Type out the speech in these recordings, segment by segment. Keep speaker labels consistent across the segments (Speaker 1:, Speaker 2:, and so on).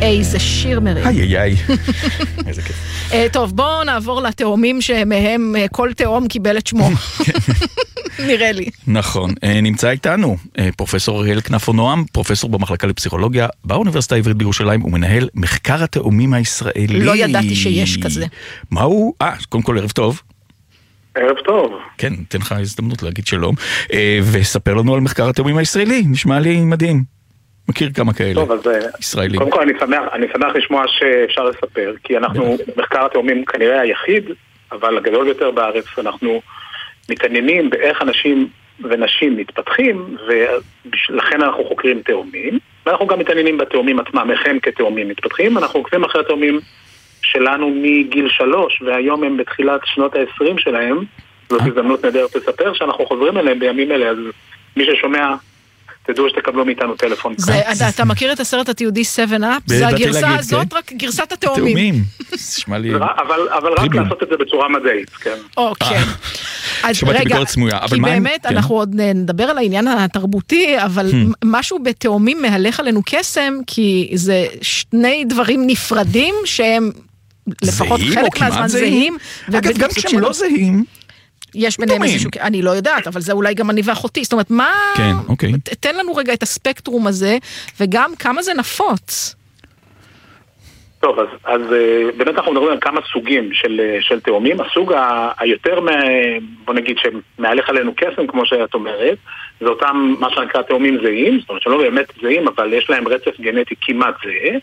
Speaker 1: איזה שיר מרים.
Speaker 2: איי. איזה כיף.
Speaker 1: טוב, בואו נעבור לתאומים שמהם כל תאום קיבל את שמו. נראה לי.
Speaker 2: נכון. נמצא איתנו פרופסור אריאל כנפו נועם, פרופסור במחלקה לפסיכולוגיה באוניברסיטה העברית בירושלים, ומנהל מחקר התאומים הישראלי.
Speaker 1: לא ידעתי שיש כזה.
Speaker 2: מהו? קודם כל ערב טוב.
Speaker 3: ערב טוב.
Speaker 2: כן, תן לך הזדמנות להגיד שלום, וספר לנו על מחקר התאומים הישראלי, נשמע לי מדהים. מכיר כמה כאלה.
Speaker 3: טוב, אז
Speaker 2: ישראלים.
Speaker 3: קודם כל אני שמח לשמוע שאפשר לספר, כי אנחנו מחקר התאומים כנראה היחיד, אבל הגדול ביותר בארץ, אנחנו מתעניינים באיך אנשים ונשים מתפתחים, ולכן אנחנו חוקרים תאומים, ואנחנו גם מתעניינים בתאומים עצמם, איך הם כתאומים מתפתחים, אנחנו עוקבים אחרי התאומים שלנו מגיל 3, והיום הם בתחילת שנות ה-20 שלהם, זאת הזדמנות נהדרת לספר שאנחנו חוזרים אליהם בימים אלה, אז מי ששומע, תדעו שתקבלו מאיתנו טלפון.
Speaker 1: אתה מכיר את הסרט התיעודי 7 Up? זה הגרסה הזאת, רק גרסת התאומים.
Speaker 3: אבל רק לעשות את זה בצורה מדעית, כן.
Speaker 1: אוקיי. אז רגע, כי באמת אנחנו עוד נדבר על העניין התרבותי, אבל משהו בתאומים מהלך עלינו קסם, כי זה שני דברים נפרדים שהם לפחות חלק מהזמן זהים.
Speaker 2: אגב, גם כשהם לא זהים,
Speaker 1: יש ביניהם איזשהו, אני לא יודעת, אבל זה אולי גם אני ואחותי, זאת אומרת, מה, תן לנו רגע את הספקטרום הזה, וגם כמה זה נפוץ.
Speaker 3: טוב, אז באמת אנחנו מדברים על כמה סוגים של תאומים, הסוג היותר, בוא נגיד, שמהלך עלינו קסם, כמו שאת אומרת, זה אותם, מה שנקרא תאומים זהים, זאת אומרת שלא באמת זהים, אבל יש להם רצף גנטי כמעט זהה,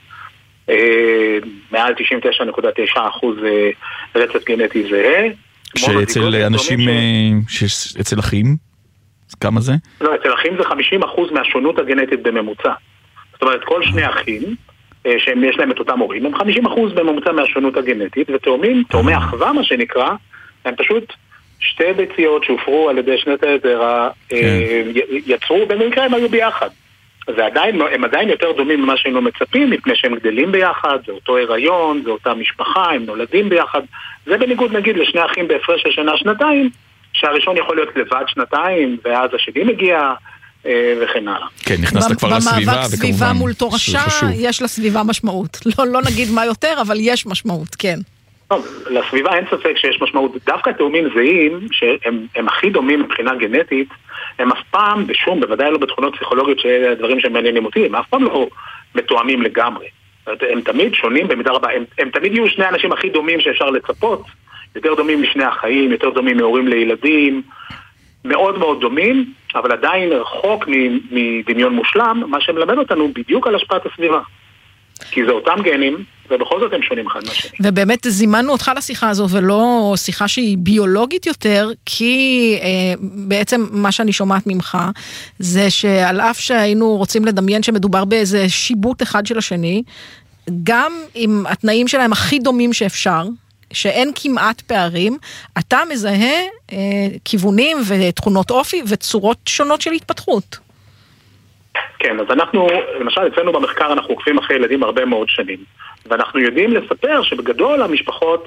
Speaker 3: מעל 99.9% רצף גנטי זהה,
Speaker 2: שאצל אנשים, אצל אחים, כמה זה?
Speaker 3: לא, אצל אחים זה 50% מהשונות הגנטית בממוצע. זאת אומרת, כל שני אחים, שיש להם את אותם הורים, הם 50% בממוצע מהשונות הגנטית, ותאומים, תאומי אחווה מה שנקרא, הם פשוט שתי ביציות שהופרו על ידי שני תאי זרע, יצרו, במקרה הם היו ביחד. הם עדיין יותר דומים ממה שהיינו מצפים, מפני שהם גדלים ביחד, זה אותו הריון, זה אותה משפחה, הם נולדים ביחד. זה בניגוד נגיד לשני אחים בהפרש של שנה-שנתיים, שהראשון יכול להיות לבד שנתיים, ואז השני מגיע וכן הלאה.
Speaker 2: כן, נכנסת כבר לסביבה,
Speaker 1: במאבק סביבה מול תורשה, יש לסביבה משמעות. לא נגיד מה יותר, אבל יש משמעות, כן.
Speaker 3: לסביבה אין ספק שיש משמעות. דווקא תאומים זהים, שהם הכי דומים מבחינה גנטית, הם אף פעם בשום, בוודאי לא בתכונות פסיכולוגיות שאלה הדברים שמעניינים אותי, הם אף פעם לא מתואמים לגמרי. הם תמיד שונים במידה רבה, הם תמיד יהיו שני אנשים הכי דומים שאפשר לצפות, יותר דומים משני החיים, יותר דומים מהורים לילדים, מאוד מאוד דומים, אבל עדיין רחוק מדמיון מושלם, מה שמלמד אותנו בדיוק על השפעת הסביבה. כי זה אותם גנים, ובכל זאת הם שונים אחד מהשני.
Speaker 1: ובאמת זימנו אותך לשיחה הזו, ולא שיחה שהיא ביולוגית יותר, כי בעצם מה שאני שומעת ממך, זה שעל אף שהיינו רוצים לדמיין שמדובר באיזה שיבוט אחד של השני, גם עם התנאים שלהם הכי דומים שאפשר, שאין כמעט פערים, אתה מזהה כיוונים ותכונות אופי וצורות שונות של התפתחות.
Speaker 3: כן, אז אנחנו, למשל, אצלנו במחקר אנחנו עוקבים אחרי ילדים הרבה מאוד שנים, ואנחנו יודעים לספר שבגדול המשפחות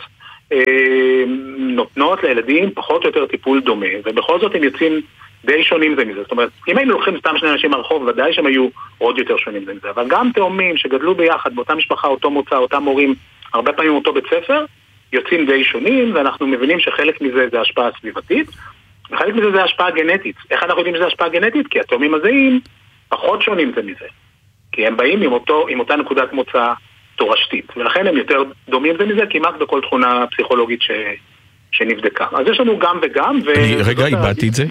Speaker 3: נותנות לילדים פחות או יותר טיפול דומה, ובכל זאת הם יוצאים די שונים זה מזה. זאת אומרת, אם היינו לוקחים סתם שני אנשים מהרחוב, ודאי שהם היו עוד יותר שונים זה מזה, אבל גם תאומים שגדלו ביחד באותה משפחה, אותו מוצא, אותם מורים, הרבה פעמים אותו בית ספר, יוצאים די שונים, ואנחנו מבינים שחלק מזה זה השפעה סביבתית, וחלק מזה זה השפעה גנטית. איך אנחנו יודעים שזה השפעה גנטית? כי התאומים הזהים פחות שונים זה מזה. כי הם באים עם אותה נקודת מוצא תורשתית, ולכן הם יותר דומים זה מזה כמעט בכל תכונה פסיכולוגית שנבדקה. אז יש לנו גם וגם,
Speaker 2: רגע, איבדתי את זה.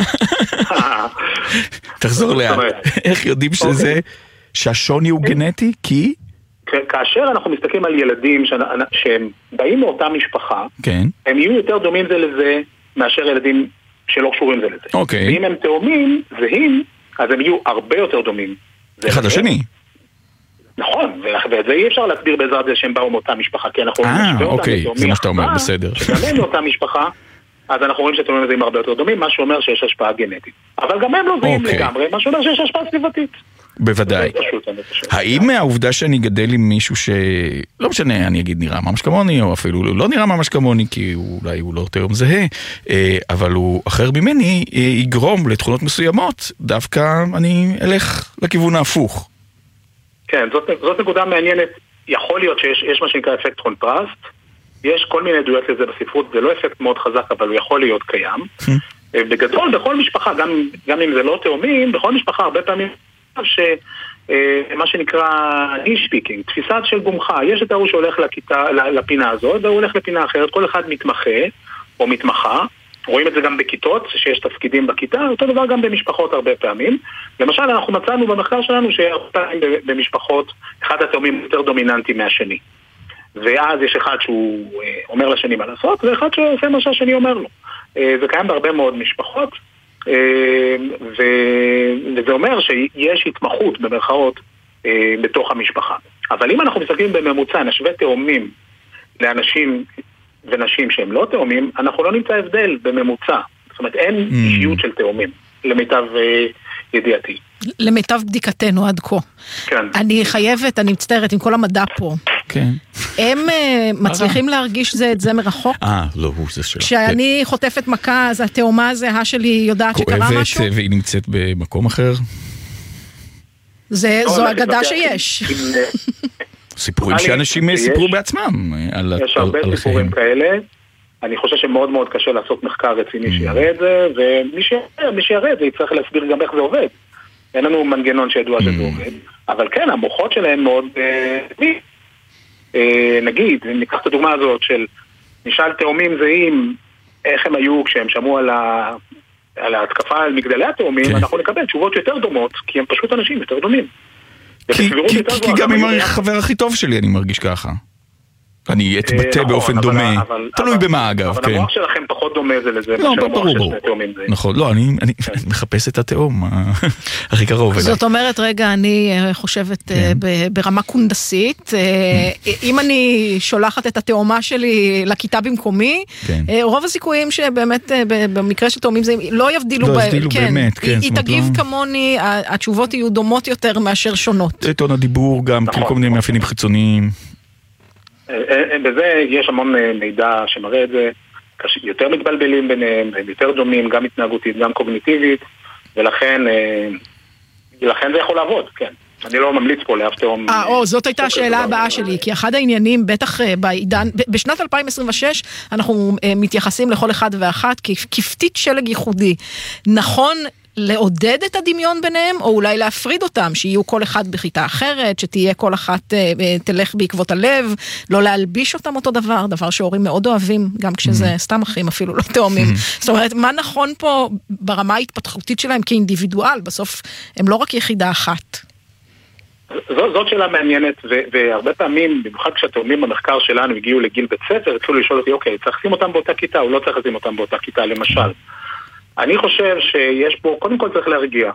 Speaker 2: תחזור לאט. איך יודעים שזה, שהשוני הוא גנטי? כי?
Speaker 3: כאשר אנחנו מסתכלים על ילדים שהם באים מאותה משפחה, הם יהיו יותר דומים זה לזה מאשר ילדים שלא קשורים זה לזה. ואם הם תאומים זהים, אז הם יהיו הרבה יותר דומים.
Speaker 2: אחד לשני.
Speaker 3: נכון, ואת זה אי אפשר להסביר בעזרת זה שהם באו מאותה משפחה, כי אנחנו
Speaker 2: אוקיי, זה מה שאתה אומר, בסדר.
Speaker 3: שגם הם מאותה משפחה, אז אנחנו רואים שאתם הזהים הרבה יותר דומים, מה שאומר שיש השפעה גנטית. אבל גם הם לא זהים לגמרי, מה שאומר שיש השפעה סביבתית.
Speaker 2: בוודאי. האם מהעובדה שאני גדל עם מישהו לא משנה, אני אגיד נראה ממש כמוני, או אפילו לא נראה ממש כמוני, כי אולי הוא לא תאום זהה, אבל הוא אחר ממני, יגרום לתכונות מסוימות, דווקא אני אלך לכיוון ההפוך.
Speaker 3: כן, זאת נקודה מעניינת. יכול להיות שיש מה שנקרא אפקט קונטרסט, יש כל מיני עדויות לזה בספרות, זה לא אפקט מאוד חזק, אבל הוא יכול להיות קיים. בגדול, בכל משפחה, גם אם זה לא תאומים, בכל משפחה הרבה פעמים מה שנקרא ניש-פיקינג, תפיסת של גומחה. יש את ההוא שהולך לפינה הזאת, והוא הולך לפינה אחרת, כל אחד מתמחה או מתמחה. רואים את זה גם בכיתות, שיש תפקידים בכיתה, אותו דבר גם במשפחות הרבה פעמים. למשל, אנחנו מצאנו במחקר שלנו שבמשפחות, אחד התאומים יותר דומיננטי מהשני. ואז יש אחד שהוא אומר לשני מה לעשות, ואחד שעושה מה שהשני אומר לו. זה קיים בהרבה מאוד משפחות, וזה אומר שיש התמחות במרכאות בתוך המשפחה. אבל אם אנחנו מסתכלים בממוצע, נשווה תאומים לאנשים ונשים שהם לא תאומים, אנחנו לא נמצא הבדל בממוצע. זאת אומרת, אין אישיות של תאומים, למיטב ידיעתי.
Speaker 1: למיטב בדיקתנו עד כה.
Speaker 3: כן.
Speaker 1: אני חייבת, אני מצטערת עם כל המדע פה.
Speaker 2: כן.
Speaker 1: הם מצליחים להרגיש זה את זה מרחוק?
Speaker 2: לא, הוא זה שלך.
Speaker 1: כשאני חוטפת מכה, אז התאומה הזהה שלי יודעת שקרה משהו?
Speaker 2: כואבת והיא נמצאת במקום אחר?
Speaker 1: זו אגדה שיש.
Speaker 2: סיפורים שאנשים סיפרו בעצמם על החיים.
Speaker 3: יש הרבה סיפורים כאלה. אני חושב שמאוד מאוד קשה לעשות מחקר רציני שיראה את זה, ומי שיראה את זה יצטרך להסביר גם איך זה עובד. אין לנו מנגנון שידוע שזה עובד. אבל כן, המוחות שלהם מאוד... נגיד, ניקח את הדוגמה הזאת של נשאל תאומים זהים, איך הם היו כשהם שמעו על ההתקפה על מגדלי התאומים, אנחנו נקבל תשובות יותר דומות, כי הם פשוט אנשים יותר דומים.
Speaker 2: כי גם עם החבר הכי טוב שלי אני מרגיש ככה. אני אתבטא באופן דומה, תלוי במה אגב.
Speaker 3: אבל המוח שלכם פחות דומה זה לזה,
Speaker 2: לא, ברור. נכון, לא, אני מחפש את התאום הכי קרוב אליי.
Speaker 1: זאת אומרת, רגע, אני חושבת ברמה קונדסית, אם אני שולחת את התאומה שלי לכיתה במקומי, רוב הסיכויים שבאמת במקרה של תאומים זה לא יבדילו
Speaker 2: באמת, כן.
Speaker 1: היא תגיב כמוני, התשובות יהיו דומות יותר מאשר שונות.
Speaker 2: טון הדיבור גם, כל מיני מאפיינים חיצוניים.
Speaker 3: בזה יש המון מידע שמראה את זה, יותר מתבלבלים ביניהם, הם יותר דומים, גם התנהגותית, גם קוגניטיבית, ולכן זה יכול לעבוד, כן. אני לא ממליץ פה לאף תאום.
Speaker 1: זאת הייתה השאלה הבאה שלי, כי אחד העניינים, בטח בעידן, בשנת 2026, אנחנו מתייחסים לכל אחד ואחת כפתית שלג ייחודי. נכון לעודד את הדמיון ביניהם, או אולי להפריד אותם, שיהיו כל אחד בכיתה אחרת, שתהיה כל אחת תלך בעקבות הלב, לא להלביש אותם אותו דבר שהורים מאוד אוהבים, גם כשזה סתם אחים, אפילו לא תאומים. זאת אומרת, מה נכון פה ברמה ההתפתחותית שלהם כאינדיבידואל? בסוף הם לא רק יחידה אחת.
Speaker 3: זאת שאלה מעניינת, והרבה פעמים, במיוחד כשהתאומים במחקר שלנו הגיעו לגיל בית ספר, התחילו לשאול אותי, אוקיי, צריך לשים אותם באותה כיתה, או לא צריך לשים אותם באותה כיתה, למשל. אני חושב שיש בו, קודם כל צריך להרגיע.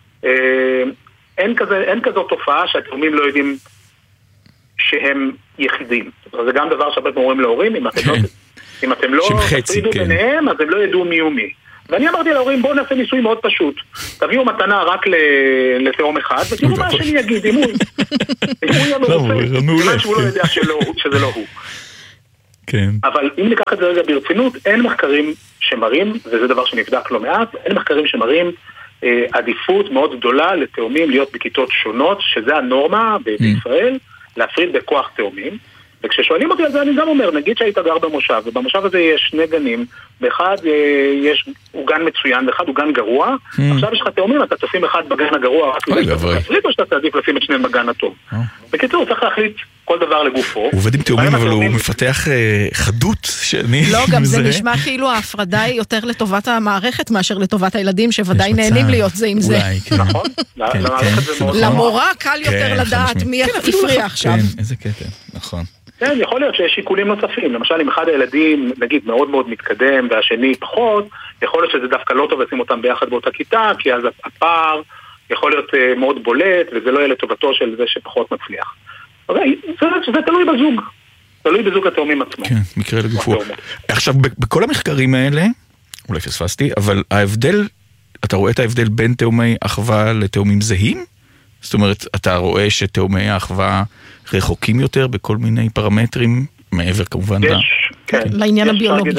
Speaker 3: אין כזו תופעה שהתאומים לא יודעים שהם יחידים. זה גם דבר שהרבה פעמים אומרים להורים, אם אתם לא תפרידו ביניהם, אז הם לא ידעו מי ומי. ואני אמרתי להורים, בואו נעשה ניסוי מאוד פשוט. תביאו מתנה רק לתאום אחד, ותראו מה השני יגיד, אם הוא יהיה מרופא, שהוא לא יודע שזה לא הוא. אבל אם ניקח את זה רגע ברצינות, אין מחקרים שמראים, וזה דבר שנבדק לא מעט, אין מחקרים שמראים עדיפות מאוד גדולה לתאומים להיות בכיתות שונות, שזה הנורמה בישראל, להפריד בכוח תאומים. וכששואלים אותי על זה אני גם אומר, נגיד שהיית גר במושב, ובמושב הזה יש שני גנים, באחד הוא גן מצוין, באחד הוא גן גרוע, עכשיו יש לך תאומים, אתה תשים אחד בגן הגרוע, רק להחליט או שאתה תעדיף לשים את שניהם בגן הטוב. בקיצור, צריך להחליט כל דבר לגופו.
Speaker 2: הוא עובד עם תאומים, אבל הוא מפתח חדות שאני...
Speaker 1: לא, גם זה נשמע כאילו ההפרדה היא יותר לטובת המערכת מאשר לטובת הילדים, שוודאי נהנים להיות זה עם זה.
Speaker 3: נכון?
Speaker 1: למורה קל יותר לדעת מי הפריע עכשיו.
Speaker 2: איזה קטע, נכון.
Speaker 3: כן, יכול להיות שיש שיקולים נוספים. למשל, אם אחד הילדים, נגיד, מאוד מאוד מתקדם, והשני פחות, יכול להיות שזה דווקא לא טוב לשים אותם ביחד באותה כיתה, כי אז הפער יכול להיות מאוד בולט, וזה לא יהיה לטובתו של זה שפחות מצליח. זה תלוי בזוג. תלוי בזוג התאומים עצמו.
Speaker 2: כן, מקרה לגופו. עכשיו, בכל המחקרים האלה, אולי פספסתי, אבל ההבדל, אתה רואה את ההבדל בין תאומי אחווה לתאומים זהים? זאת אומרת, אתה רואה שתאומי האחווה רחוקים יותר בכל מיני פרמטרים, מעבר כמובן
Speaker 1: לעניין הביולוגי.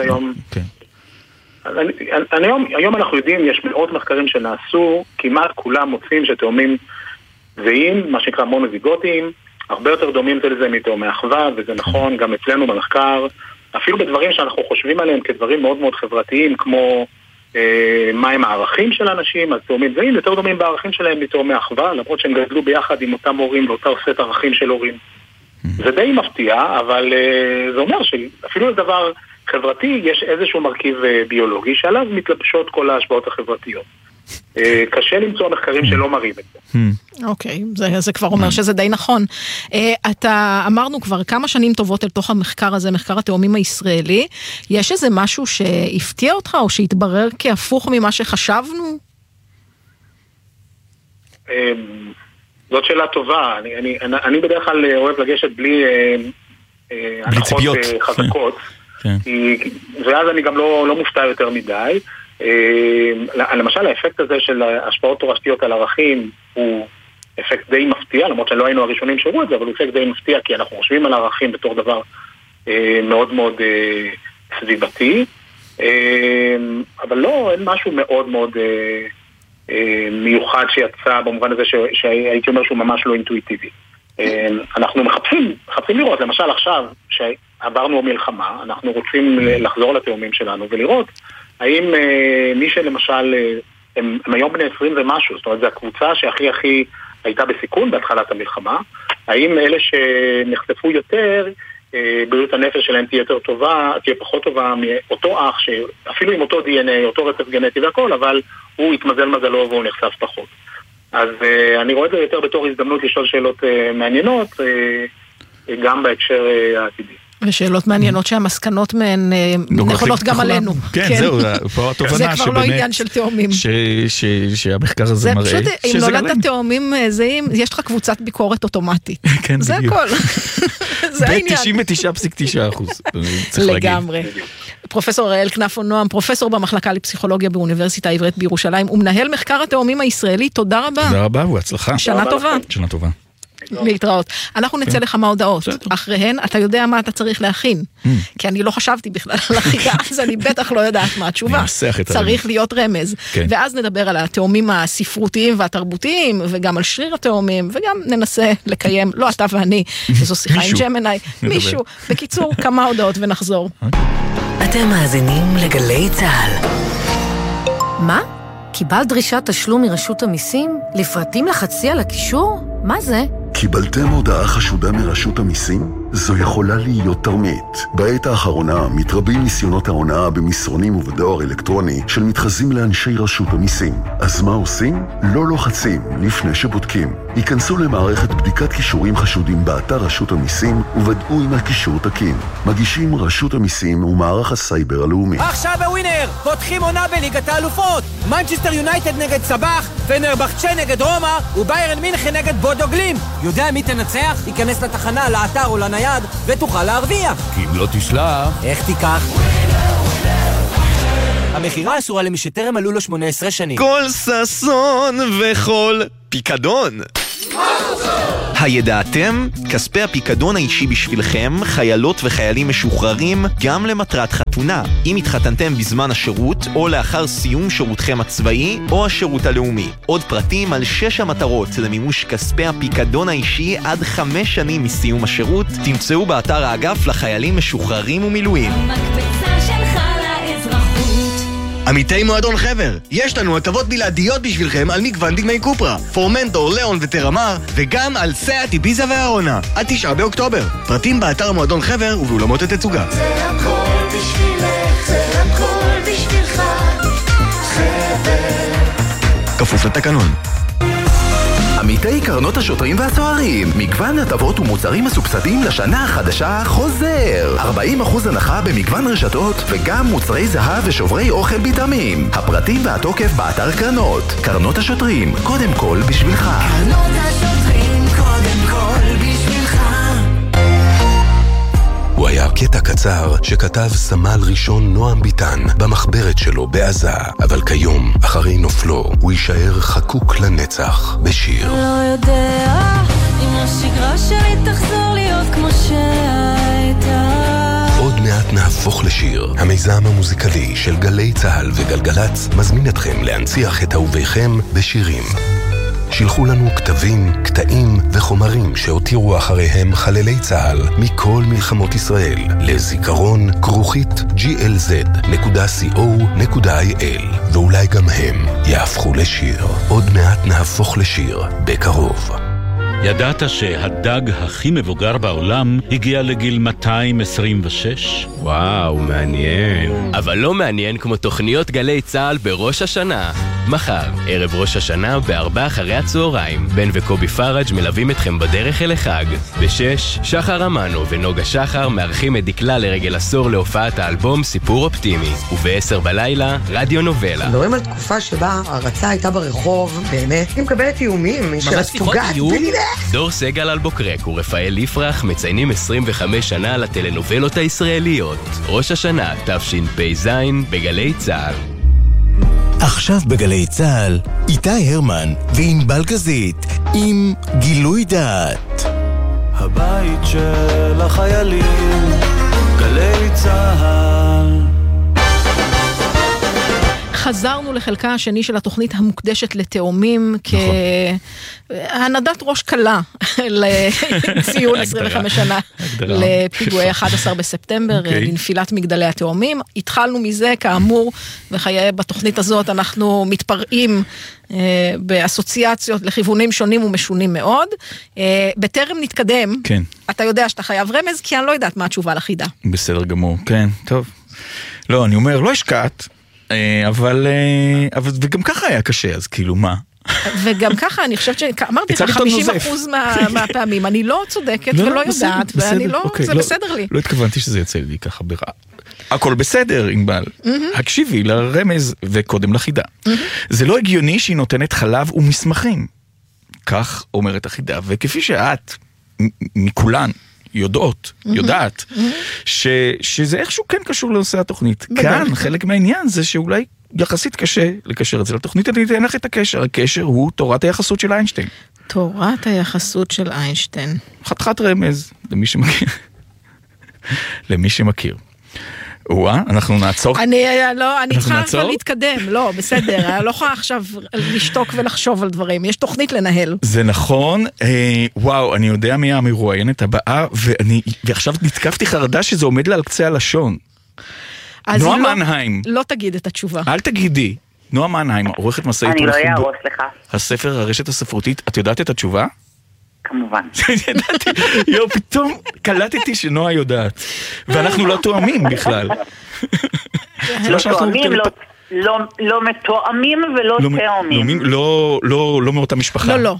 Speaker 3: היום אנחנו יודעים, יש מאות מחקרים שנעשו, כמעט כולם מוצאים שתאומים, זהים, מה שנקרא מונוזיגוטיים, הרבה יותר דומים זה לזה מתאומי אחווה, וזה נכון גם אצלנו במחקר, אפילו בדברים שאנחנו חושבים עליהם כדברים מאוד מאוד חברתיים, כמו מהם הערכים של אנשים, אז תאומים זהים יותר דומים בערכים שלהם מתאומי אחווה, למרות שהם גדלו ביחד עם אותם הורים ואותה עושת ערכים של הורים. זה די מפתיע, אבל זה אומר שאפילו לדבר חברתי יש איזשהו מרכיב ביולוגי שעליו מתלבשות כל ההשפעות החברתיות. קשה למצוא מחקרים שלא מראים את זה.
Speaker 1: אוקיי, זה כבר אומר שזה די נכון. אמרנו כבר כמה שנים טובות אל תוך המחקר הזה, מחקר התאומים הישראלי. יש איזה משהו שהפתיע אותך או שהתברר כהפוך ממה שחשבנו?
Speaker 3: זאת שאלה טובה. אני בדרך כלל אוהב לגשת בלי הנחות חזקות, ואז אני גם לא מופתע יותר מדי. למשל האפקט הזה של השפעות תורשתיות על ערכים הוא אפקט די מפתיע, למרות שלא היינו הראשונים שראו את זה, אבל הוא אפקט די מפתיע כי אנחנו חושבים על ערכים בתור דבר מאוד מאוד סביבתי, אבל לא, אין משהו מאוד מאוד מיוחד שיצא במובן הזה שהייתי אומר שהוא ממש לא אינטואיטיבי. אנחנו מחפשים לראות, למשל עכשיו שעברנו מלחמה, אנחנו רוצים לחזור לתאומים שלנו ולראות האם מי שלמשל, הם היום בני 20 ומשהו, זאת אומרת, זו הקבוצה שהכי הייתה בסיכון בהתחלת המלחמה, האם אלה שנחשפו יותר, בריאות הנפש שלהם תהיה יותר טובה, תהיה פחות טובה מאותו אח, שאפילו עם אותו DNA, אותו רצף גנטי והכל, אבל הוא התמזל מזלו והוא נחשף פחות. אז אני רואה את זה יותר בתור הזדמנות לשאול שאלות מעניינות, גם בהקשר העתידי.
Speaker 1: ושאלות מעניינות שהמסקנות מהן נכונות גם עלינו.
Speaker 2: כן, זהו, פה התובנה
Speaker 1: זה כבר לא עניין של תאומים.
Speaker 2: שהמחקר הזה מראה.
Speaker 1: זה פשוט, אם נולדת תאומים זהים, יש לך קבוצת ביקורת אוטומטית. זה הכל. זה העניין.
Speaker 2: ב-99.9%.
Speaker 1: לגמרי. פרופסור אראל כנפו נועם, פרופסור במחלקה לפסיכולוגיה באוניברסיטה העברית בירושלים, ומנהל מחקר התאומים הישראלי, תודה רבה.
Speaker 2: תודה רבה, והצלחה.
Speaker 1: שנה טובה.
Speaker 2: שנה טובה.
Speaker 1: להתראות. אנחנו נצא לכמה הודעות. אחריהן, אתה יודע מה אתה צריך להכין. כי אני לא חשבתי בכלל על החידה, אז אני בטח לא יודעת מה התשובה. צריך להיות רמז. ואז נדבר על התאומים הספרותיים והתרבותיים, וגם על שריר התאומים, וגם ננסה לקיים, לא אתה ואני, איזו שיחה עם ג'מני, מישהו. בקיצור, כמה הודעות ונחזור.
Speaker 4: אתם מאזינים לגלי צהל.
Speaker 5: מה? קיבלת דרישת תשלום מרשות המיסים? לפרטים לחצי על הקישור? מה זה?
Speaker 6: קיבלתם הודעה חשודה מרשות המיסים? זו יכולה להיות תרמית. בעת האחרונה מתרבים ניסיונות ההונאה במסרונים ובדואר אלקטרוני של מתחזים לאנשי רשות המיסים. אז מה עושים? לא לוחצים לפני שבודקים. היכנסו למערכת בדיקת קישורים חשודים באתר רשות המיסים ובדעו אם הקישור תקין. מגישים רשות המיסים ומערך הסייבר הלאומי.
Speaker 7: עכשיו בווינר! פותחים עונה בליגת האלופות! מנצ'סטר יונייטד נגד סבח, פנרבחצ'ה נגד רומא וביירן מינכן נגד בודו גלים. יודע מי תנצח? ייכנס לתחנה, לאתר או לנייד ותוכל להרוויח.
Speaker 8: כי אם לא תשלח...
Speaker 7: איך תיקח? המחירה אסורה למי שטרם מלאו לו 18 שנים.
Speaker 8: כל ששון וכל פיקדון. הידעתם? כספי הפיקדון האישי בשבילכם, חיילות וחיילים משוחררים, גם למטרת חתונה. אם התחתנתם בזמן השירות, או לאחר סיום שירותכם הצבאי, או השירות הלאומי. עוד פרטים על 6 המטרות למימוש כספי הפיקדון האישי עד 5 שנים מסיום השירות, תמצאו באתר האגף לחיילים משוחררים ומילואים.
Speaker 9: המקפצה שלך לאזרחות.
Speaker 10: עמיתי מועדון חבר, יש לנו הטבות בלעדיות בשבילכם על מגוון דגמי קופרה, פורמנטור, ליאון וטרמר, וגם על סאט, איביזה והאונה, עד 9 באוקטובר. פרטים באתר מועדון חבר ובאולמות התצוגה.
Speaker 9: זה הכל בשבילך, זה הכל בשבילך, חבר.
Speaker 10: כפוף לתקנון.
Speaker 11: עמיתי קרנות השוטרים והסוהרים, מגוון הטבות ומוצרים מסובסדים לשנה החדשה חוזר. 40% הנחה במגוון רשתות וגם מוצרי זהב ושוברי אוכל ביטמים. הפרטים והתוקף באתר קרנות. קרנות השוטרים, קודם כל בשבילך.
Speaker 9: קרנות השוטרים, קודם כל בשבילך.
Speaker 12: הוא היה קטע קצר שכתב סמל ראשון נועם ביטן במחברת שלו בעזה, אבל כיום, אחרי נופלו, הוא יישאר חקוק לנצח בשיר.
Speaker 9: לא יודע אם השגרה שלי תחזור להיות כמו שהייתה.
Speaker 12: עוד מעט נהפוך לשיר. המיזם המוזיקלי של גלי צהל וגלגלץ מזמין אתכם להנציח את אהוביכם בשירים. שילחו לנו כתבים, קטעים וחומרים שהותירו אחריהם חללי צה"ל מכל מלחמות ישראל לזיכרון glz.co.il, ואולי גם הם יהפכו לשיר. עוד מעט נהפוך לשיר בקרוב.
Speaker 13: ידעת שהדג הכי מבוגר בעולם הגיע לגיל 226?
Speaker 14: וואו, מעניין. אבל לא מעניין כמו תוכניות גלי צהל בראש השנה. מחר, ערב ראש השנה, ב16:00 בן וקובי פרג' מלווים אתכם בדרך אל החג. ב6, שחר אמנו ונוגה שחר מארחים את דקלה לרגל עשור להופעת האלבום סיפור אופטימי. וב10 בלילה, רדיו נובלה.
Speaker 15: מדברים על תקופה שבה הרצה הייתה ברחוב, באמת. היא מקבלת איומים של הספוגת.
Speaker 14: דור סגל אלבוקרק ורפאל יפרח מציינים 25 שנה לטלנובלות הישראליות. ראש השנה, תשפ"ז, בגלי צהל.
Speaker 16: עכשיו בגלי צהל, איתי הרמן וענבל גזית עם גילוי דעת.
Speaker 17: הבית של החיילים, גלי צהל.
Speaker 1: חזרנו לחלקה השני של התוכנית המוקדשת לתאומים, כהנדת ראש קלה לציון 25 שנה לפיגועי 11 בספטמבר, לנפילת מגדלי התאומים. התחלנו מזה, כאמור, וחיי בתוכנית הזאת אנחנו מתפרעים באסוציאציות לכיוונים שונים ומשונים מאוד. בטרם נתקדם, אתה יודע שאתה חייב רמז, כי אני לא יודעת מה התשובה לחידה.
Speaker 2: בסדר גמור, כן, טוב. לא, אני אומר, לא השקעת, אבל וגם ככה היה קשה, אז כאילו מה?
Speaker 1: וגם ככה, אני חושבת שאמרתי לך 50% מהפעמים, אני לא צודקת ולא יודעת, ואני לא, זה בסדר לי.
Speaker 2: לא התכוונתי שזה יצא לי ככה ברע. הכל בסדר, ענבל. הקשיבי לרמז וקודם לחידה. זה לא הגיוני שהיא נותנת חלב ומסמכים. כך אומרת החידה, וכפי שאת, מכולן, יודעת, שזה איכשהו כן קשור לנושא התוכנית. כאן, חלק מהעניין זה שאולי יחסית קשה לקשר את זה לתוכנית. אני אתן לך את הקשר. הקשר הוא תורת היחסות של איינשטיין.
Speaker 1: תורת היחסות של איינשטיין.
Speaker 2: חתיכת רמז, למי שמכיר. אנחנו נעצור.
Speaker 1: אני צריכה כבר להתקדם, לא, בסדר, אני לא יכולה עכשיו לשתוק ולחשוב על דברים, יש תוכנית לנהל.
Speaker 2: זה נכון, וואו, אני יודע מי המרואיינת הבאה, ועכשיו נתקפתי חרדה שזה עומד לה על קצה הלשון. נועה מנהיים.
Speaker 1: לא תגיד את התשובה.
Speaker 2: אל תגידי. נועה מנהיים, עורכת מסעית.
Speaker 18: אני לא יערוס לך.
Speaker 2: הספר הרשת הספרותית, את יודעת את התשובה?
Speaker 18: כמובן.
Speaker 2: ידעתי, פתאום קלטתי שנועה יודעת. ואנחנו לא תואמים בכלל.
Speaker 18: לא תואמים, לא מתואמים ולא תאומים.
Speaker 2: לא מאותה משפחה.
Speaker 1: לא.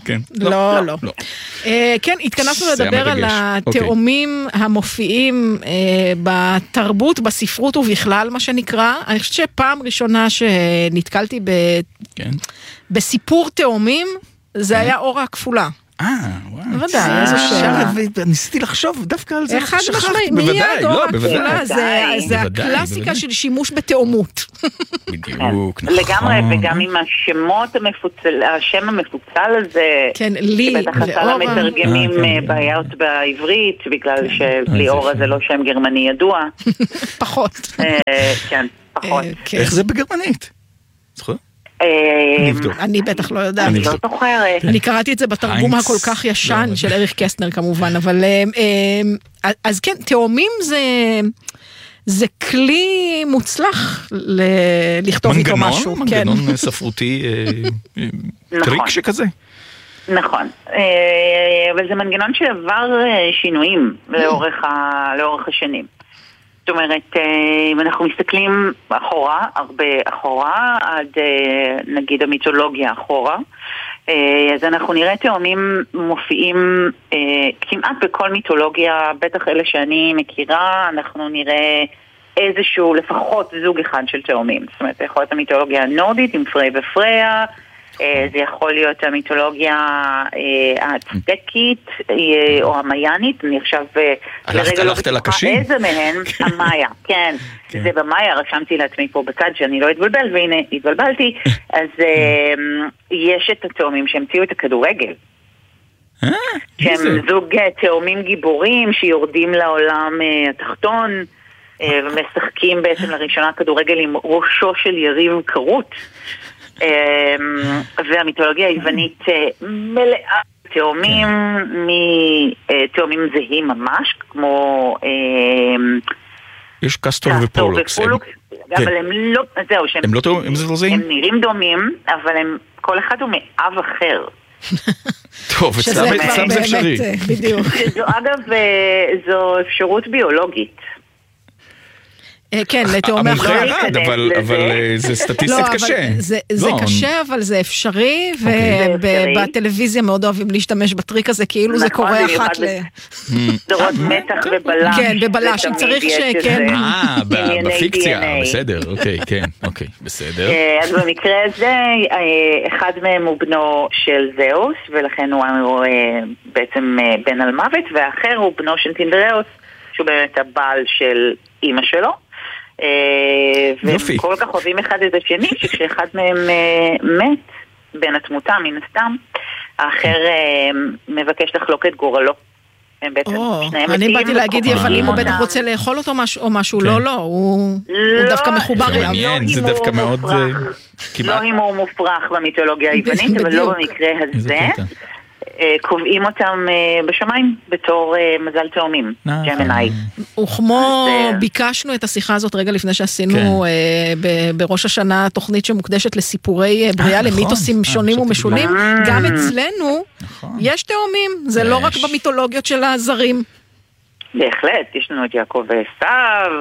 Speaker 1: כן, התכנסנו לדבר על התאומים המופיעים בתרבות, בספרות ובכלל, מה שנקרא. אני חושבת שפעם ראשונה שנתקלתי בסיפור תאומים, זה היה אורה הכפולה.
Speaker 2: וואי.
Speaker 1: בוודאי, איזו שאלה.
Speaker 2: ניסיתי לחשוב דווקא על זה.
Speaker 1: אחד משמעי, מיד אורה הכפולה, זה הקלאסיקה של שימוש בתאומות.
Speaker 2: בדיוק, נכון.
Speaker 18: לגמרי, וגם עם השם המפוצל הזה,
Speaker 1: כן, לי,
Speaker 18: שבטח עשה למתרגמים בעיות בעברית, בגלל שליאורה זה לא שם גרמני ידוע.
Speaker 1: פחות.
Speaker 18: כן, פחות.
Speaker 2: איך זה בגרמנית? זוכר?
Speaker 1: אני בטח לא יודעת.
Speaker 18: אני לא זוכרת.
Speaker 1: אני קראתי את זה בתרגום הכל כך ישן של אריך קסטנר כמובן, אבל אז כן, תאומים זה כלי מוצלח לכתוב איתו משהו.
Speaker 2: מנגנון ספרותי, טריק שכזה.
Speaker 18: נכון, אבל זה מנגנון שעבר שינויים לאורך השנים. זאת אומרת, אם אנחנו מסתכלים אחורה, הרבה אחורה, עד נגיד המיתולוגיה אחורה, אז אנחנו נראה תאומים מופיעים כמעט בכל מיתולוגיה, בטח אלה שאני מכירה, אנחנו נראה איזשהו לפחות זוג אחד של תאומים. זאת אומרת, זה יכול להיות המיתולוגיה הנורדית עם פריי ופרייה, זה יכול להיות המיתולוגיה האצטקית או המיינית. אני עכשיו לרגע לא בטוחה איזה מהן. המאיה, כן, זה במאיה, רשמתי לעצמי פה בצד שאני לא אתבלבל, והנה התבלבלתי. אז יש את התאומים שהמציאו את הכדורגל, שהם זוג תאומים גיבורים שיורדים לעולם התחתון ומשחקים בעצם לראשונה כדורגל עם ראשו של יריב קרות. והמיתולוגיה היוונית מלאה תאומים, מתאומים זהים ממש, כמו...
Speaker 2: יש קסטור ופולוקס.
Speaker 18: אבל הם לא, זהו, הם נראים דומים, אבל כל אחד הוא מאב אחר.
Speaker 2: טוב, אצלם זה אפשרי.
Speaker 1: בדיוק.
Speaker 18: אגב, זו אפשרות ביולוגית.
Speaker 1: כן, לתאומי
Speaker 2: המומחה ירד, אבל זה סטטיסטית קשה.
Speaker 1: זה קשה, אבל זה אפשרי, ובטלוויזיה מאוד אוהבים להשתמש בטריק הזה, כאילו זה קורה אחת ל...
Speaker 18: סדרות מתח ובלש.
Speaker 1: כן, בבלש, אם צריך שכן.
Speaker 2: בפיקציה, בסדר, אוקיי, כן, אוקיי, בסדר.
Speaker 18: אז במקרה הזה, אחד מהם הוא בנו של זאוס, ולכן הוא בעצם בן על מוות, והאחר הוא בנו של טינדראוס, שהוא באמת הבעל של אמא שלו. והם כל כך אוהבים אחד את השני, שכשאחד מהם מת בין התמותה מן הסתם, האחר מבקש לחלוק את גורלו.
Speaker 1: אני באתי להגיד יוונים, הוא בטח רוצה לאכול אותו או משהו, לא, הוא דווקא מחובר אליו.
Speaker 2: זה דווקא מאוד...
Speaker 18: לא הימור מופרך במיתולוגיה היוונית, אבל לא במקרה הזה. קובעים אותם בשמיים בתור מזל תאומים, ג'מיני.
Speaker 1: וכמו ביקשנו את השיחה הזאת רגע לפני שעשינו בראש השנה תוכנית שמוקדשת לסיפורי בריאה למיתוסים שונים ומשונים, גם אצלנו יש תאומים, זה לא רק במיתולוגיות של הזרים.
Speaker 18: בהחלט, יש לנו את יעקב ועשיו,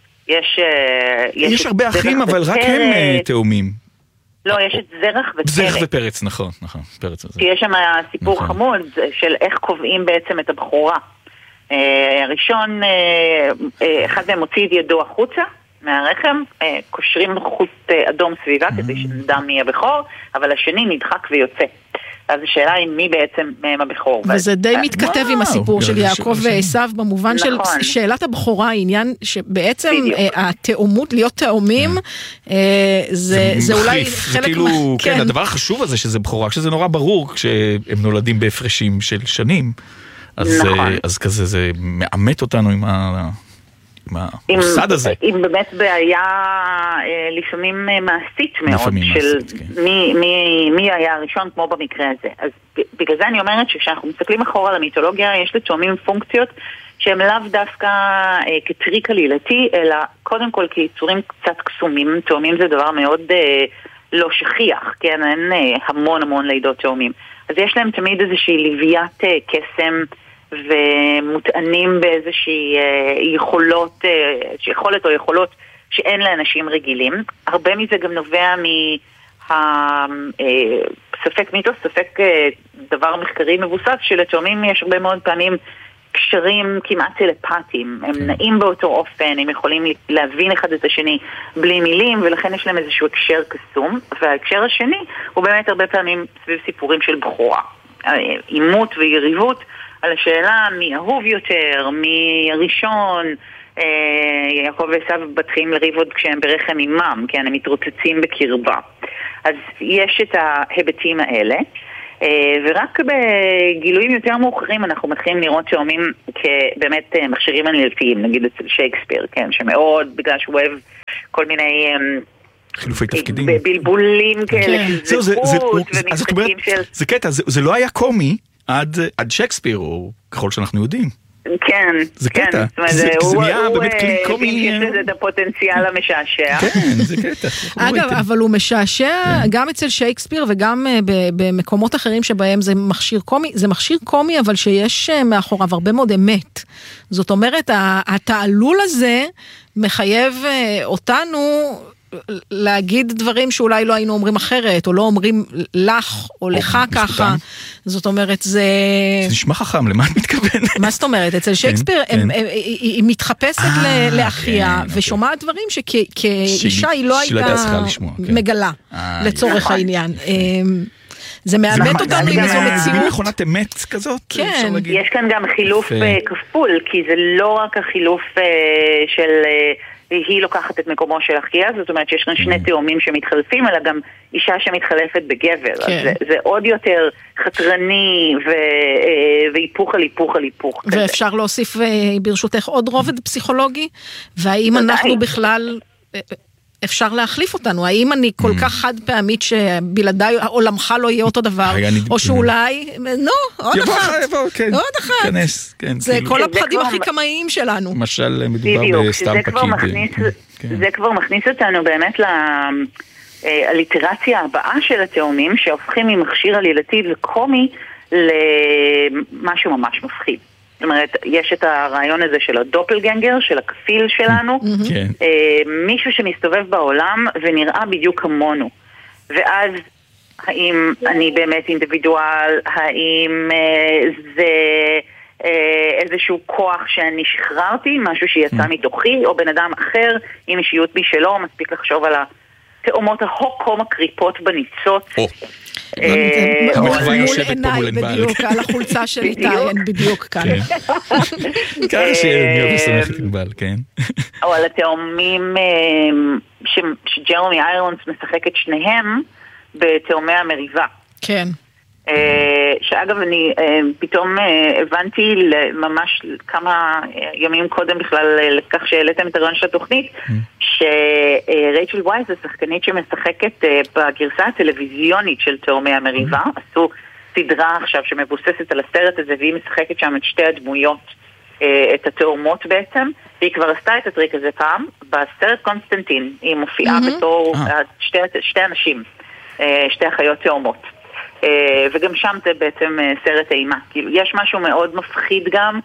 Speaker 2: יש הרבה אחים אבל רק הם תאומים.
Speaker 18: לא, יש את זרח ופרץ.
Speaker 2: זרח ופרץ, נכון, פרץ הזה.
Speaker 18: כי יש שם סיפור חמוד של איך קובעים בעצם את הבחורה. הראשון, אחד מהם מוציא את ידו החוצה מהרחם, קושרים חוט אדום סביבה כדי שנדע מי הבכור, אבל השני נדחק ויוצא. אז השאלה היא מי בעצם מהם הבכור.
Speaker 1: וזה די מתכתב עם הסיפור של יעקב ועשיו, במובן של שאלת הבכורה, העניין שבעצם התאומות, להיות תאומים, זה אולי חלק...
Speaker 2: כן, הדבר החשוב הזה שזה בכורה, כשזה נורא ברור, כשהם נולדים בהפרשים של שנים, אז כזה זה מאמת אותנו עם המוסד הזה.
Speaker 18: עם באמת בעיה לפעמים מעשית מאוד של מי היה הראשון כמו במקרה הזה. אז בגלל זה אני אומרת שכשאנחנו מסתכלים אחורה על המיתולוגיה יש לתאומים פונקציות שהם לאו דווקא כטריק עלילתי, אלא קודם כל כיצורים קצת קסומים. תאומים זה דבר מאוד לא שכיח, כן? אין המון לידות תאומים. אז יש להם תמיד איזושהי לוויית קסם ומותאנים באיזושהי יכולת או יכולות שאין לאנשים רגילים. הרבה מזה גם נובע ספק מיתוס, ספק דבר מחקרי מבוסס, שלתאומים יש הרבה מאוד פעמים קשרים כמעט טלפתיים. הם נעים באותו אופן, הם יכולים להבין אחד את השני בלי מילים, ולכן יש להם איזשהו הקשר קסום. וההקשר השני הוא באמת הרבה פעמים סביב סיפורים של בחורה. אימות ויריבות על השאלה מי אהוב יותר, מי הראשון. יעקב ועשיו מתחילים לריב עוד כשהם ברחם אימם, כי הם מתרוצצים בקרבה. אז יש את ההיבטים האלה, ורק בגילויים יותר מאוחרים אנחנו מתחילים לראות תאומים כבאמת מכשירים עלילתיים, נגיד אצל שייקספיר, כן, שמאוד, בגלל שהוא אוהב כל מיני
Speaker 2: חילופי תפקידים,
Speaker 18: בלבולים כאלה, זכות ומשחקים של...
Speaker 2: זה קטע, זה לא היה קומי עד שייקספיר, או ככל שאנחנו יודעים.
Speaker 18: כן,
Speaker 2: זה קטע, זה נהיה באמת כלי קומי.
Speaker 18: יש לזה את הפוטנציאל המשעשע.
Speaker 2: כן, זה קטע.
Speaker 1: אגב, אבל הוא משעשע גם אצל שייקספיר וגם במקומות אחרים שבהם זה מכשיר קומי, זה מכשיר קומי אבל שיש מאחוריו הרבה מאוד אמת. זאת אומרת, התעלול הזה מחייב אותנו להגיד דברים שאולי לא היינו אומרים אחרת, או לא אומרים לך או לך ככה. זאת אומרת, זה
Speaker 2: נשמע חכם, למה את מתכוונת?
Speaker 1: מה זאת אומרת? אצל שייקספיר היא מתחפשת לאחיה, ושומעת דברים שכאישה היא לא הייתה מגלה, לצורך העניין. זה מאמת אותנו עם איזו מציאות.
Speaker 2: מכונת אמת כזאת?
Speaker 1: כן.
Speaker 18: יש כאן גם חילוף כפול, כי זה לא רק החילוף של... היא לוקחת את מקומו של אחיה, זאת אומרת שיש כאן שני תאומים שמתחלפים, אלא גם אישה שמתחלפת בגבר. אז זה עוד יותר חתרני והיפוך על היפוך על היפוך.
Speaker 1: ואפשר להוסיף ברשותך עוד רובד פסיכולוגי, והאם אנחנו בכלל... אפשר להחליף אותנו? האם אני כל כך חד פעמית שבלעדיי עולמך לא יהיה אותו דבר, או שאולי, עוד אחת. זה כל הפחדים הכי קמאיים שלנו.
Speaker 2: למשל, מדובר בסתם פקיד.
Speaker 18: זה כבר מכניס אותנו באמת הליטרציה הבאה של התאומים, שהופכים ממכשיר עלילתי וקומי למשהו ממש מפחיד. זאת אומרת, יש את הרעיון הזה של הדופלגנגר, של הכפיל שלנו, מישהו שמסתובב בעולם ונראה בדיוק כמונו. ואז, האם אני באמת אינדיבידואל, האם זה איזשהו כוח שאני שחררתי, משהו שיצא מתוכי, או בן אדם אחר עם אישיות בי שלו, מספיק לחשוב על התאומות ההוקום הקריפות בניצות.
Speaker 1: מול עיניי בדיוק, על החולצה של איתי, אין בדיוק כאן.
Speaker 2: ככה שאני אוהב לסמך את נבל, כן.
Speaker 18: או על התאומים שג'רמי איירונס משחק את שניהם בתאומי המריבה.
Speaker 1: כן.
Speaker 18: שאגב אני פתאום הבנתי ממש כמה ימים קודם בכלל לכך שהעליתם את הרעיון של התוכנית, שרייצ'ל ווייס השחקנית שמשחקת בגרסה הטלוויזיונית של תאומי המריבה, עשו סדרה עכשיו שמבוססת על הסרט הזה, והיא משחקת שם את שתי הדמויות, את התאומות בעצם, והיא כבר עשתה את הטריק הזה פעם בסרט קונסטנטין. היא מופיעה בתור שתי אנשים, שתי אחיות תאומות, וגם שם זה בעצם סרט אימה. כאילו יש משהו מאוד מפחיד גם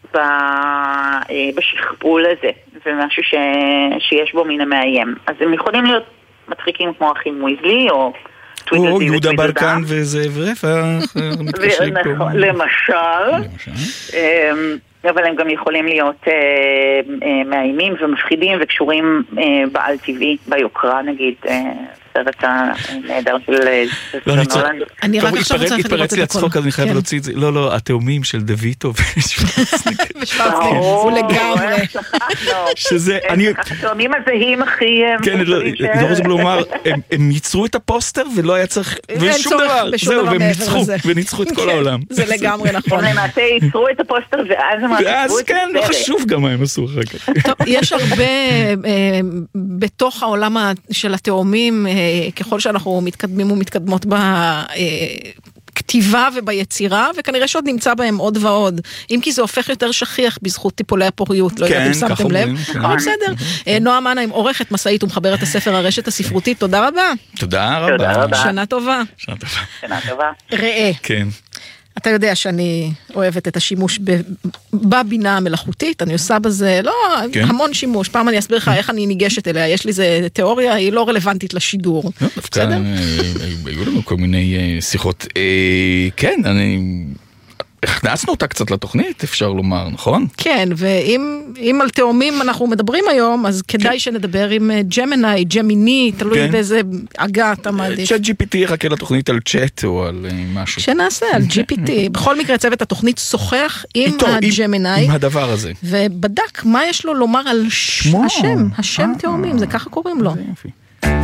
Speaker 18: בשכפול הזה, ומשהו שיש בו מן המאיים. אז הם יכולים להיות מצחיקים כמו אחים ויזלי, או
Speaker 2: יהודה ברקן וזאב רפח,
Speaker 18: למשל. אבל הם גם יכולים להיות מאיימים ומפחידים וקשורים בעל טבעי, ביוקרה נגיד, סרט הנהדר של נולן.
Speaker 1: אני רק עכשיו רוצה
Speaker 2: התפרץ לי הצחוק, אז אני חייב להוציא את זה. לא, התאומים של דוויטו
Speaker 1: ושפרצניק. הוא לגמרי.
Speaker 18: התאומים הזהים הכי...
Speaker 2: כן, לא רוצה לומר, הם ייצרו את הפוסטר ולא היה צריך... ושום דבר, זהו, והם ניצחו את כל העולם.
Speaker 1: זה לגמרי נכון.
Speaker 18: הם למעשה ייצרו את הפוסטר
Speaker 2: ואז כן, לא חשוב גם מה הם עשו אחר כך.
Speaker 1: טוב, יש הרבה בתוך העולם של התאומים, ככל שאנחנו מתקדמים ומתקדמות בכתיבה וביצירה, וכנראה שעוד נמצא בהם עוד ועוד. אם כי זה הופך יותר שכיח בזכות טיפולי הפוריות, לא יודעת אם שמתם לב. אבל בסדר. נועה מנהיים, עורכת מסעית ומחברת הספר הרשת הספרותית, תודה רבה.
Speaker 2: תודה רבה.
Speaker 1: שנה טובה.
Speaker 18: שנה טובה.
Speaker 1: ראה.
Speaker 2: כן.
Speaker 1: אתה יודע שאני אוהבת את השימוש בבינה המלאכותית, אני עושה בזה, לא, המון שימוש. פעם אני אסביר לך איך אני ניגשת אליה, יש לי איזה תיאוריה, היא לא רלוונטית לשידור. בסדר?
Speaker 2: היו לנו כל מיני שיחות. כן, הכנסנו אותה קצת לתוכנית, אפשר לומר, נכון?
Speaker 1: כן, ואם על תאומים אנחנו מדברים היום, אז כדאי שנדבר עם ג'מיני, ג'מיני, תלוי באיזה עגה אתה מעדיף.
Speaker 2: צ'אט GPT יחכה לתוכנית על צ'אט או על משהו.
Speaker 1: שנעשה, על GPT. בכל מקרה צוות התוכנית שוחח עם הג'מיני.
Speaker 2: עם הדבר הזה.
Speaker 1: ובדק מה יש לו לומר על השם תאומים, זה ככה קוראים לו. זה יפי.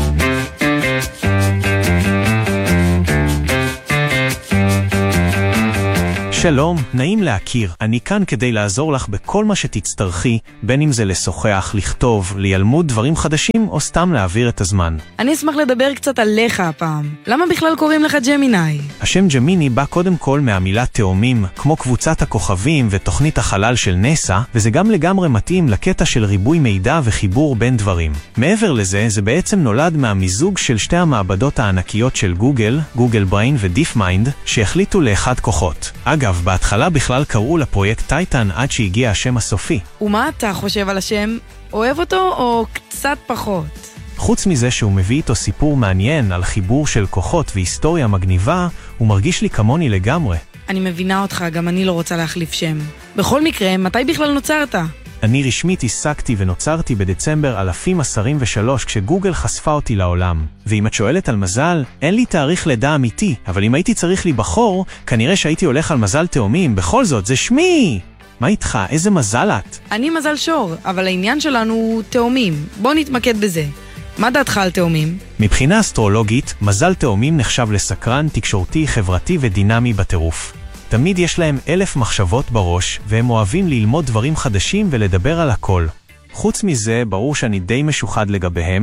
Speaker 19: שלום, נעים להכיר. אני כאן כדי לעזור לך בכל מה שתצטרכי, בין אם זה לשוחח, לכתוב, ללמוד דברים חדשים או סתם להעביר את הזמן.
Speaker 20: אני אשמח לדבר קצת עליך הפעם. למה בכלל קוראים לך ג'מיני?
Speaker 19: השם ג'מיני בא קודם כל מהמילה תאומים, כמו קבוצת הכוכבים ותוכנית החלל של נסה, וזה גם לגמרי מתאים לקטע של ריבוי מידע וחיבור בין דברים. מעבר לזה, זה בעצם נולד מהמיזוג של שתי המעבדות הענקיות של גוגל, גוגל בריין ודיף מיינד, שהחליטו לאחד כוחות. אגב, בהתחלה בכלל קראו לפרויקט טייטן עד שהגיע השם הסופי.
Speaker 20: ומה אתה חושב על השם? אוהב אותו או קצת פחות?
Speaker 19: חוץ מזה שהוא מביא איתו סיפור מעניין על חיבור של כוחות והיסטוריה מגניבה, הוא מרגיש לי כמוני לגמרי.
Speaker 20: אני מבינה אותך, גם אני לא רוצה להחליף שם. בכל מקרה, מתי בכלל נוצרת?
Speaker 19: אני רשמית עסקתי ונוצרתי בדצמבר 2023 כשגוגל חשפה אותי לעולם. ואם את שואלת על מזל, אין לי תאריך לידה אמיתי, אבל אם הייתי צריך להיבחור, כנראה שהייתי הולך על מזל תאומים. בכל זאת, זה שמי! מה איתך? איזה מזל את?
Speaker 20: אני מזל שור, אבל העניין שלנו הוא תאומים. בוא נתמקד בזה. מה דעתך על תאומים?
Speaker 19: מבחינה אסטרולוגית, מזל תאומים נחשב לסקרן, תקשורתי, חברתי ודינמי בטירוף. תמיד יש להם 1000 מחשבות בראש, והם אוהבים ללמוד דברים חדשים ולדבר על הכל. חוץ מזה, ברור שאני די משוחד לגביהם.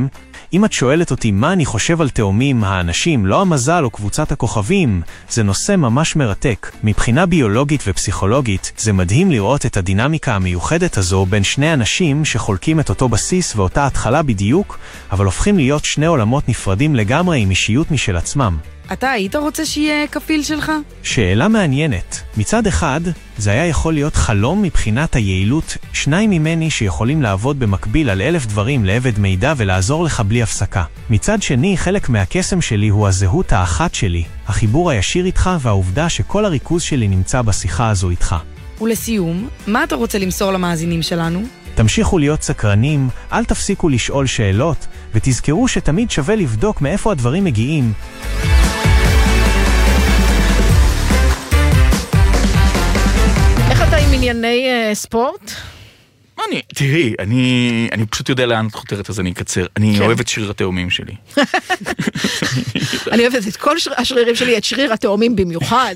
Speaker 19: אם את שואלת אותי מה אני חושב על תאומים, האנשים, לא המזל או קבוצת הכוכבים, זה נושא ממש מרתק. מבחינה ביולוגית ופסיכולוגית, זה מדהים לראות את הדינמיקה המיוחדת הזו בין שני אנשים שחולקים את אותו בסיס ואותה התחלה בדיוק, אבל הופכים להיות שני עולמות נפרדים לגמרי עם אישיות משל עצמם.
Speaker 20: אתה היית רוצה שיהיה כפיל שלך?
Speaker 19: שאלה מעניינת. מצד אחד, זה היה יכול להיות חלום מבחינת היעילות, שניים ממני שיכולים לעבוד במקביל על 1000 דברים לעבד מידע ולעזור לך בלי הפסקה. מצד שני, חלק מהקסם שלי הוא הזהות האחת שלי, החיבור הישיר איתך והעובדה שכל הריכוז שלי נמצא בשיחה הזו איתך.
Speaker 20: ולסיום, מה אתה רוצה למסור למאזינים שלנו?
Speaker 19: תמשיכו להיות סקרנים, אל תפסיקו לשאול שאלות, ותזכרו שתמיד שווה לבדוק מאיפה הדברים מגיעים.
Speaker 1: איך אתה עם ענייני ספורט?
Speaker 2: תראי, אני פשוט יודע לאן את חותרת, אז אני אקצר. אני אוהב את שריר התאומים שלי.
Speaker 1: אני אוהבת את כל השרירים שלי, את שריר התאומים במיוחד.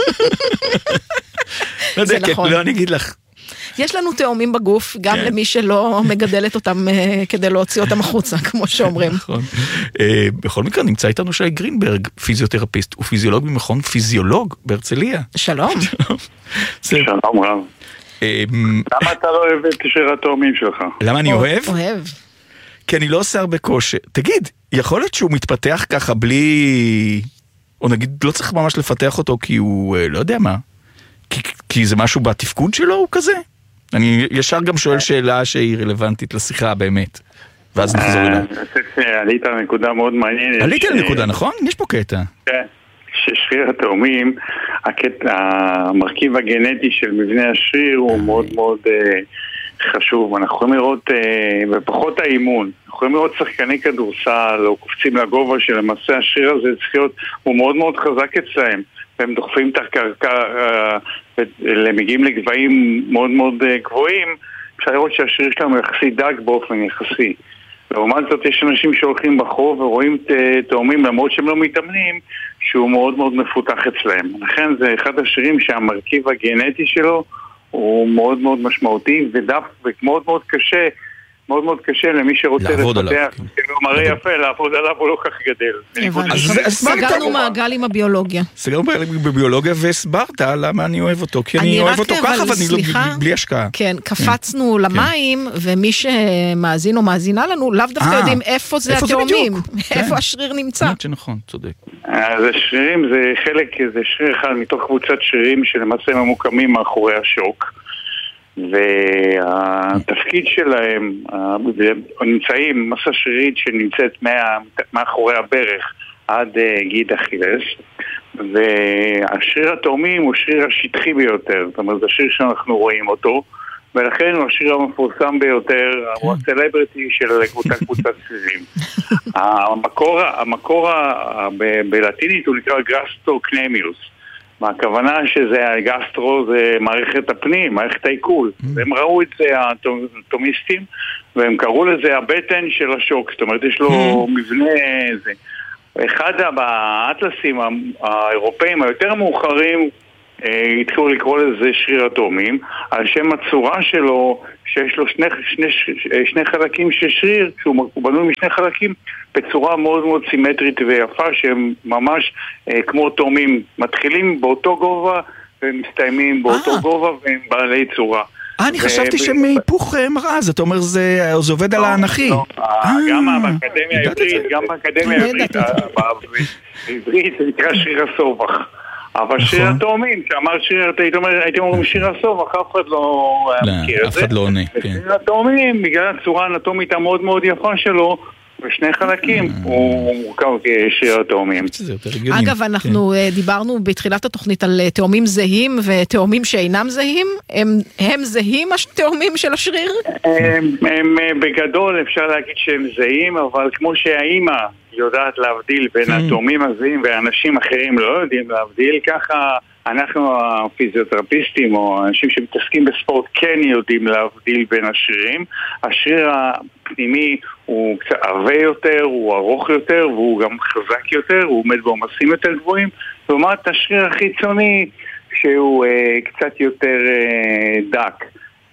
Speaker 2: זה נכון. לא, אני אגיד לך.
Speaker 1: יש לנו תאומים בגוף, גם למי שלא מגדלת אותם כדי להוציא אותם החוצה, כמו שאומרים.
Speaker 2: נכון. בכל מקרה נמצא איתנו שי גרינברג, פיזיותרפיסט ופיזיולוג במכון פיזיולוג בהרצליה.
Speaker 1: שלום.
Speaker 21: שלום רב. למה אתה לא אוהב את שריר התאומים שלך?
Speaker 2: למה אני אוהב?
Speaker 1: אוהב.
Speaker 2: כי אני לא עושה הרבה כושר. תגיד, יכול להיות שהוא מתפתח ככה בלי... או נגיד, לא צריך ממש לפתח אותו כי הוא... לא יודע מה. כי זה משהו בתפקוד שלו, הוא כזה? אני ישר גם שואל שאלה שהיא רלוונטית לשיחה באמת. ואז נחזור אליי.
Speaker 21: אני חושב שעלית על נקודה מאוד מעניינת.
Speaker 2: עליתי על נקודה, נכון? יש פה קטע.
Speaker 21: כן. ששריר התאומים, המרכיב הגנטי של מבנה השריר הוא מאוד מאוד חשוב. אנחנו יכולים לראות, בפחות האימון, אנחנו יכולים לראות שחקני כדורסל או קופצים לגובה שלמעשה השריר הזה צריך להיות, הוא מאוד מאוד חזק אצלהם. והם דוחפים את הקרקע, מגיעים לגבהים מאוד מאוד גבוהים, אפשר לראות שהשריר שלנו יחסי דק באופן יחסי. לעומת זאת יש אנשים שהולכים בחור ורואים תאומים למרות שהם לא מתאמנים, שהוא מאוד מאוד מפותח אצלהם. לכן זה אחד השרירים שהמרכיב הגנטי שלו הוא מאוד מאוד משמעותי ומאוד מאוד קשה, מאוד מאוד קשה למי שרוצה לפתח, כאילו מראה יפה, לעבוד עליו הוא לא כך גדל.
Speaker 1: סגרנו מעגל עם הביולוגיה.
Speaker 2: סגרנו מעגל עם הביולוגיה והסברת למה אני אוהב אותו, כי אני אוהב אותו ככה ואני בלי השקעה.
Speaker 1: כן, קפצנו למים, ומי שמאזין או מאזינה לנו, לאו דווקא יודעים איפה זה התאומים, איפה השריר נמצא.
Speaker 2: נכון, צודק.
Speaker 21: אז השרירים זה חלק, זה שריר אחד מתוך קבוצת שרירים שלמעשה ממוקמים מאחורי השוק. והתפקיד שלהם נמצאים מסה שרירית שנמצאת מאחורי הברך עד גיד אכילס, והשריר התאומים הוא שריר השטחי ביותר, זאת אומרת זה שריר שאנחנו רואים אותו, ולכן הוא השריר המפורסם ביותר, הוא הסלבריטי של קבוצת שרירים. המקור בלטינית הוא נקרא גסטרוקנמיוס, הכוונה שזה הגסטרו, זה מערכת הפנים, מערכת העיכול. והם ראו את זה האטומיסטים, והם קראו לזה הבטן של השוק, זאת אומרת יש לו מבנה זה. אחד האטלסים האירופאים היותר מאוחרים התחילו לקרוא לזה שריר אטומים, על שם הצורה שלו שיש לו שני חלקים של שריר, שהוא בנוי משני חלקים בצורה מאוד מאוד סימטרית ויפה, שהם ממש כמו תאומים, מתחילים באותו גובה ומסתיימים באותו גובה והם בעלי צורה.
Speaker 2: אני חשבתי שהם היפוך מראה, אז אתה אומר זה עובד על האנכי.
Speaker 21: גם באקדמיה העברית, בעברית זה נקרא שריר הסובך. אבל שריר התאומים, שאמר שריר, הייתם אומרים שריר הסובך, אף אחד לא מכיר את זה. שריר התאומים, בגלל הצורה האנטומית המאוד מאוד יפה שלו, בשני חלקים הוא מורכב כשריר התאומים.
Speaker 1: אגב, אנחנו דיברנו בתחילת התוכנית על תאומים זהים ותאומים שאינם זהים. הם זהים התאומים של השריר?
Speaker 21: הם בגדול אפשר להגיד שהם זהים, אבל כמו שהאימא יודעת להבדיל בין התאומים הזהים ואנשים אחרים לא יודעים להבדיל, ככה אנחנו הפיזיותרפיסטים או אנשים שמתעסקים בספורט כן יודעים להבדיל בין השרירים. השריר הפנימי הוא קצת עבה יותר, הוא ארוך יותר והוא גם חזק יותר, הוא עומד בעומסים יותר גבוהים, לעומת השריר החיצוני שהוא קצת יותר דק.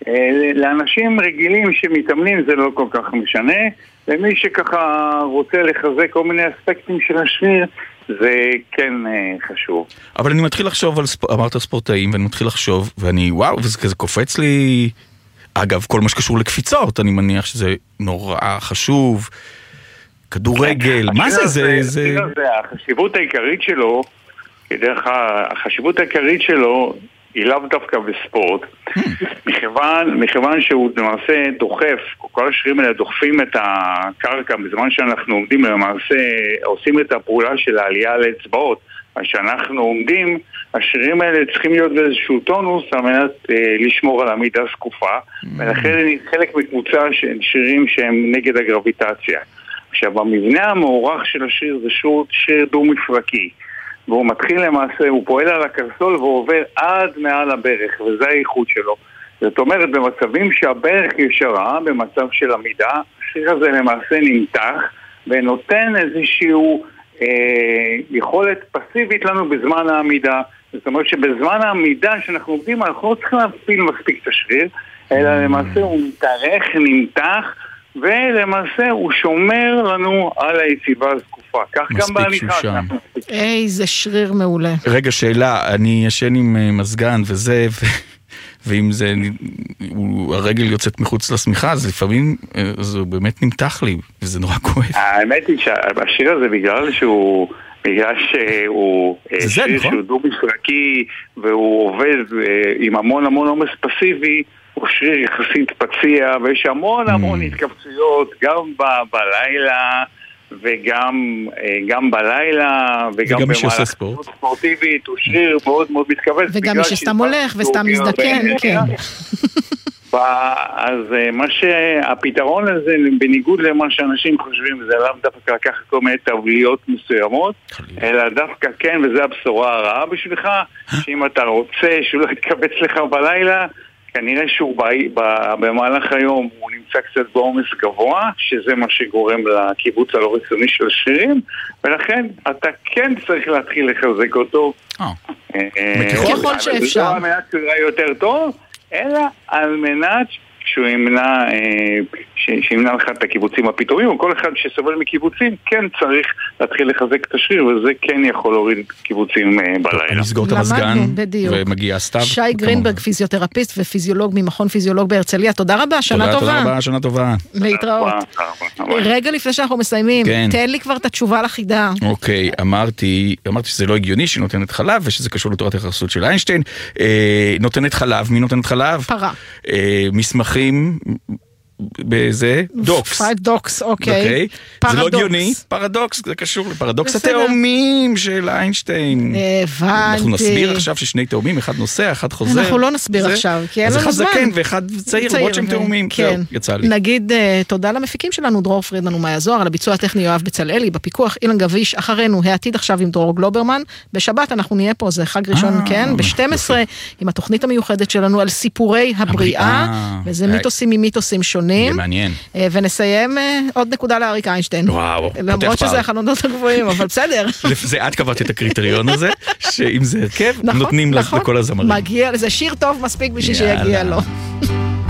Speaker 21: לאנשים רגילים שמתאמנים זה לא כל כך משנה, למי שככה רוצה לחזק כל מיני אספקטים של השריר, זה כן חשוב.
Speaker 2: אבל אני מתחיל לחשוב על, אמרת ספורטאים, ואני מתחיל לחשוב, ואני, וואו, וזה כזה קופץ לי, אגב, כל מה שקשור לקפיצות, אני מניח שזה נורא חשוב, כדורגל, מה זה?
Speaker 21: החשיבות העיקרית שלו, החשיבות העיקרית שלו, היא לאו דווקא בספורט, מכיוון שהוא למעשה דוחף, כל השרירים האלה דוחפים את הקרקע בזמן שאנחנו עומדים, למעשה עושים את הפעולה של העלייה על האצבעות, אז שאנחנו עומדים, השרירים האלה צריכים להיות באיזשהו טונוס על מנת לשמור על עמידה זקופה, ולכן חלק מקבוצה של שרירים שהם נגד הגרביטציה. עכשיו, במבנה המעורך של השריר זה שריר דו-מפרקי, והוא מתחיל למעשה, הוא פועל על הקרסול והוא עובר עד מעל הברך, וזה האיכות שלו. זאת אומרת, במצבים שהברך ישרה, במצב של עמידה, השריר הזה למעשה נמתח, ונותן איזשהו יכולת פסיבית לנו בזמן העמידה. זאת אומרת שבזמן העמידה שאנחנו עובדים, אנחנו לא צריכים להפעיל מספיק את השריר, אלא למעשה הוא מתארך, נמתח, ולמעשה הוא שומר לנו על היציבה הזקופה. כך גם בהליכה.
Speaker 1: איזה שריר מעולה.
Speaker 2: רגע, שאלה, אני ישן עם מזגן וזה, ואם זה, הרגל יוצאת מחוץ לשמיכה, אז לפעמים זה באמת נמתח לי, וזה נורא כואב.
Speaker 21: האמת היא שהשריר הזה בגלל שהוא שריר שהוא דו-מפרקי, והוא עובד עם המון עומס פסיבי, הוא שריר יחסית פציע, ויש המון התכווצויות, גם בלילה, וגם בלילה, וגם במהלך ספורטיבית, הוא שריר מאוד מאוד מתכווץ.
Speaker 1: וגם מי שסתם הולך וסתם מזדקן, כן.
Speaker 21: אז מה שהפתרון הזה, בניגוד למה שאנשים חושבים, זה לאו דווקא לקחת כל מיני תבליות מסוימות, אלא דווקא כן, וזה הבשורה הרעה בשבילך, שאם אתה רוצה שהוא לא יתכווץ לך בלילה, כנראה שהוא במהלך היום הוא נמצא קצת בעומס גבוה, שזה מה שגורם לקיבוץ הלא רצוני של השרירים, ולכן אתה כן צריך להתחיל לחזק אותו.
Speaker 1: ככל שאפשר.
Speaker 21: לא על מנת שהוא יראה יותר טוב, אלא על מנת שהוא ימנע לך את הקיבוצים הפתאומיים, או כל אחד שסובל מקיבוצים כן צריך להתחיל לחזק את השריר, וזה כן יכול להוריד קיבוצים בלילה.
Speaker 2: אני אסגור את המזגן, ומגיע סתיו.
Speaker 1: שי גרינברג, פיזיותרפיסט ופיזיולוג ממכון פיזיולוג בהרצליה, תודה רבה, שנה טובה.
Speaker 2: תודה רבה, שנה טובה.
Speaker 1: להתראות. רגע לפני שאנחנו מסיימים, תן לי כבר את התשובה לחידה.
Speaker 2: אוקיי, אמרתי שזה לא הגיוני שהיא נותנת חלב, ושזה קשור לתורת היחסות של איינשטיין. נותנת חלב, מי נותנת חלב?
Speaker 1: פרה.
Speaker 2: מסמכים בזה, דוקס.
Speaker 1: דוקס, אוקיי.
Speaker 2: זה לא הגיוני, פרדוקס, זה קשור לפרדוקס התאומים של איינשטיין.
Speaker 1: הבנתי.
Speaker 2: אנחנו נסביר עכשיו ששני תאומים, אחד נוסע, אחד חוזר.
Speaker 1: אנחנו לא נסביר עכשיו, כי אין לנו זמן.
Speaker 2: אז אחד זקן ואחד צעיר, למרות שהם תאומים.
Speaker 1: כן.
Speaker 2: יצא לי.
Speaker 1: נגיד תודה למפיקים שלנו, דרור פרידמן ומאיה זוהר, על הביצוע הטכני יואב בצלאלי, בפיקוח אילן גביש, אחרינו, העתיד עכשיו עם דרור גלוברמן. בשבת אנחנו נהיה פה, זה חג ראשון, כן, ב-12, עם התוכנית המיוחדת שלנו על סיפורי הבריאה, וזה מיתוסים ממיתוסים שונים.
Speaker 2: מעניין.
Speaker 1: ונסיים עוד נקודה לאריק איינשטיין.
Speaker 2: וואו.
Speaker 1: למרות שזה החלונות הגבוהים, אבל בסדר.
Speaker 2: זה את קבעת את הקריטריון הזה, שאם זה הרכב, נותנים לכל הזמרים.
Speaker 1: מגיע לזה שיר טוב מספיק בשביל שיגיע לו.